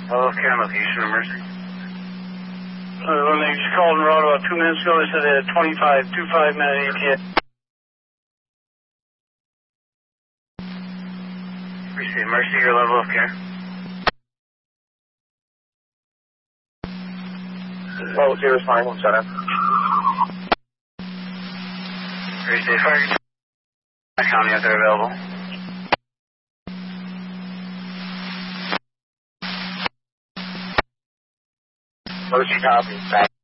Hello, Karen, location of Mercy. When they just called and wrote about 2 minutes ago, they said they had 25-minute ETA. Appreciate Mercy, your level of care. Level 0 is fine, we'll set up. Appreciate fire. County if they're available. Mercy copy.